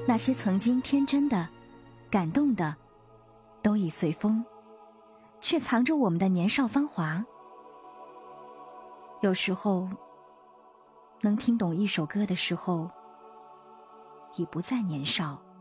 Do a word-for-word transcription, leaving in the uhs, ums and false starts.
那些曾经天真的、感动的，都已随风，却藏着我们的年少芳华。有时候，能听懂一首歌的时候，已不再年少。